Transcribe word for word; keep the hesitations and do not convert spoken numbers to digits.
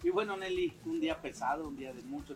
Y bueno, Nelly, un día pesado, un día de mucho